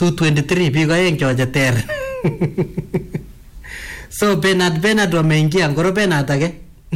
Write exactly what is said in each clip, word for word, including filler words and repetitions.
two twenty-three biik aeng choche ter. So Bernard Bernard wameingia ngoro Bernard age.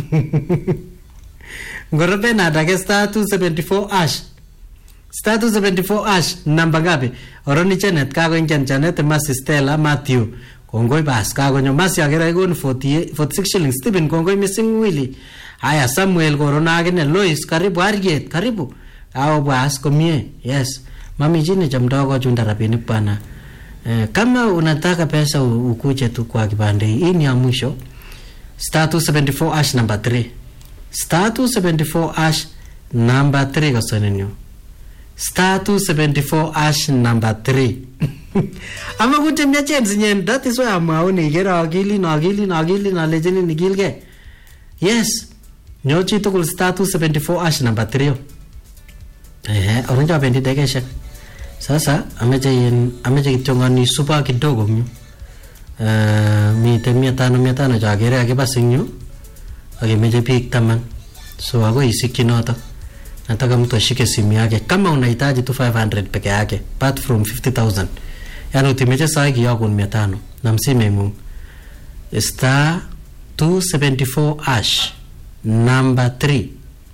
Ngoro Bernard age star two seventy-four ash. Star two seventy-four ash namba ngapi? Oroni Janet kago injan Janet Masi Stella Matthew. Kongoi bas kago nyo Masi agera igon forty-six shillings. Stephen kongoi missing Willy. Haya Samuel korona agene Lois karibu Harriet karibu. Ao bas komie. Yes. Mami jini jamdogo chunda rapini pana. Eh, kama unataka pesa ukuje tu kwa kibande hii ni ya mwisho. Star two seventy-four ash number three. Star two seventy-four ash number three kasonenyo. Star two seventy-four ash number three. Ama kute mia chance nyen. That is why I'm aoni gera agili na agili na agili na lejeni nigilge. Yes. Nyochi tukul star two seventy-four ash number three. Eh, orange bendi dekesha. Sasa ameje yin ameje kitongani super kidogo myo. Eh, mi temia tano mia tano jagere age basinyo. Age meje pik taman. So ago isiki nota. Nataka mtu ashike simu yake kama unahitaji tu five hundred peke yake apart from fifty thousand. Yaani utimeje saiki yako mia tano na msime mu. Star two seventy-four ash number three.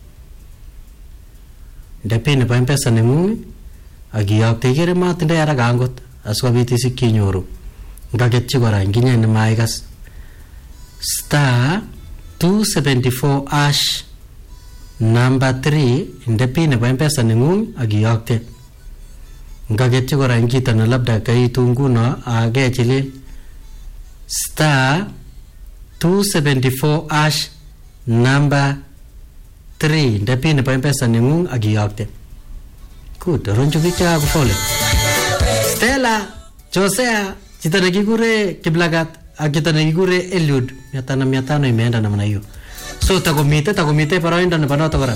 Depende pa mpesa ni mu agiyak tegere matinde yara gangot aswabiti sikinyoru. Ngagetchi kora nginya ni maigas. Star two seventy-four ash number three indepine pa mpesa ni mu agiyakte. Ngagetchi kora ngita na labda kai tunguno agechili star two seventy-four ash number three indepine pa mpesa ni mu agiyakte. Good, ronjo bicha kufole. Stella, Josea, kita nagigure Kiblagat, kita nagigure Eliud. Miatana miatano imeenda namna hiyo. So takomite takomite para enda na panota kora.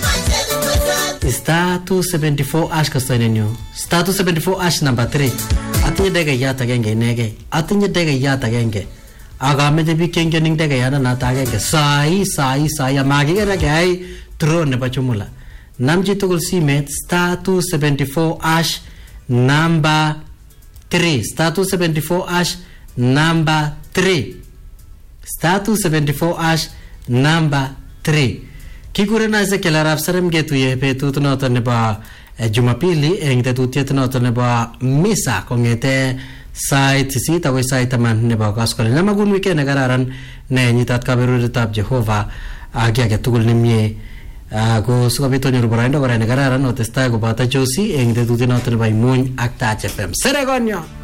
Star two seventy-four ash kasanenyo. Star two seventy-four ash number three. Atinya dega yata genge nege. Atinya dega yata genge. Agame de bikenge ning dega yana na tagenge. Sai sai sai amagi gara gai drone pachumula. Namji tukul simet star two seventy-four ash number three. Star two seventy-four ash number three. Star two seventy-four ash number three. Kikure na se kela rapsarem getu ye pe tutunoto ne ba Jumapili engte tutieto noto ne ba misa kongete site sita we site man ne ba kaskole na magun weekend nagararan ne nyitat kaberu tab Jehova agi agi tukul nimye Ako suka bito nyo rubaraindo para negara ran o testa ko bata Josie eng de tutino tre bai mun akta F M. Seregonyo.